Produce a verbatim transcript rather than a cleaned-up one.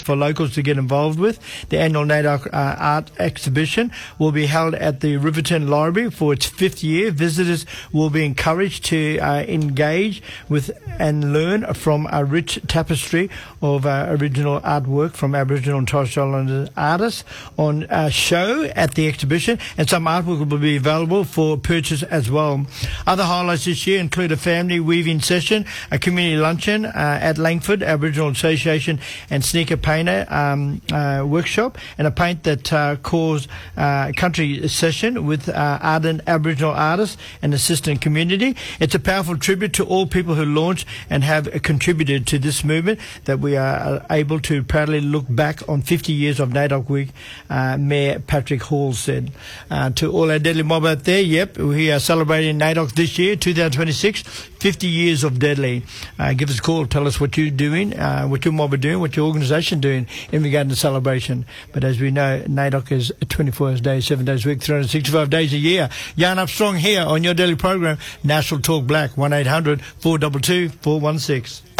for locals to get involved with. The annual NAIDOC uh, art exhibition will be held at the Riverton Library for its fifth year. Visitors will be encouraged to uh, engage with and learn from a rich tapestry of uh, original artwork from Aboriginal and Torres Strait Islander artists on uh, show at the exhibition, and some artwork will be available for purchase as well. Other highlights this year include a family weaving session, a community luncheon uh, at Langford Aboriginal Association and sneaker painter um, uh, workshop, and a paint that uh, cause uh, country session with uh, ardent Aboriginal artists and assistant community. It's a powerful tribute to all people who launched and have contributed to this movement that we are able to proudly look back on fifty years of NAIDOC Week, uh, Mayor Patrick Hall said. Uh, to all our Deadly Mob out there, yep, we are celebrating NAIDOC this year, two thousand twenty-six, fifty years of Deadly. Uh, give us a call, tell us what you're doing, uh, what your mob are doing, what your organisation doing in regard to the celebration. But as we know, NAIDOC is twenty-four hours a day, seven days a week, three hundred sixty-five days a year. Yarn Up Strong here on your daily program, National Talk Black, one eight hundred four two two four one six.